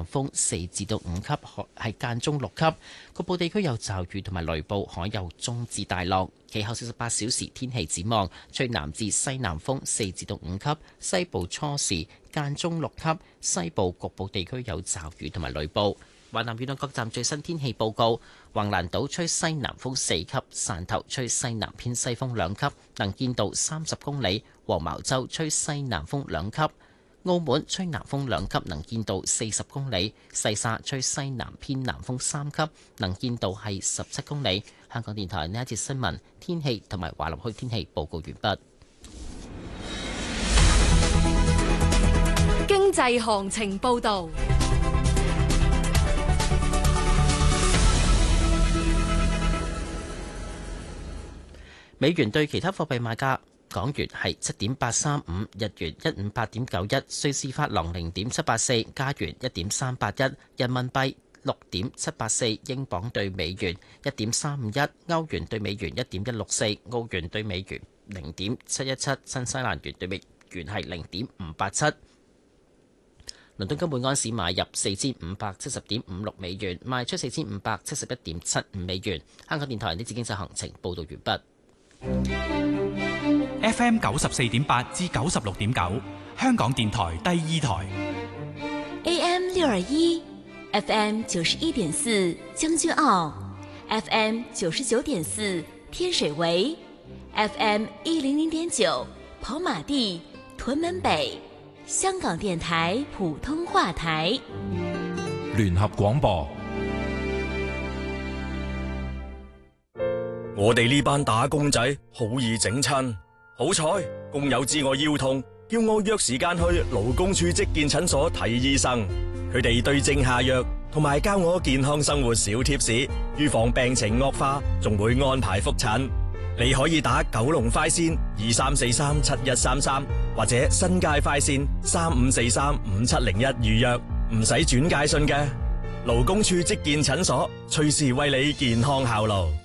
南風4至到5級，係間中6級。局部地區有驟雨同埋雷暴，海有中至大浪。其後48小時天氣展望，吹南至西南風4至到5級，西部初時間中6級，西部局部地區有驟雨同埋雷暴。華南沿岸各站最新天氣報告：橫瀾島吹西南風4級，汕頭吹西南偏西風2級，能見度30公里；黃茅洲吹西南風2級，澳門吹南風2級，能見度40公里；西沙吹西南偏南風3級，能見度係17公里。香港電台呢一節新聞天氣同埋華南區天氣報告完畢。 經濟行情報導。 美元對其他貨幣賣價：港元係7.835，日元158.91，瑞士法郎0.784，加元1.381，人民幣6.784，英鎊對美元1.351，歐元對美元1.164，澳元對美元0.717，新西蘭元對美元係0.587。倫敦金每安士買入4570.56美元，賣出4571.75美元。香港電台呢節經濟行情報導完畢。 FM 94.8至96.9，香港電台第二台。 AM 621 FM 91.4將軍澳 FM 99.4天水圍 FM 100.9跑馬地屯門北，香港電台普通話台。 聯合廣播。 我哋呢班打工仔好易整親，好彩工友知我腰痛，叫我約時間去勞工處職健診所睇醫生。佢哋對症下藥，同埋教我健康生活小貼士，預防病情惡化，仲會安排覆診。你可以打九龍快線23437133，或者新界快線35435701預約，唔使轉介信嘅。勞工處職健診所隨時為你健康效勞。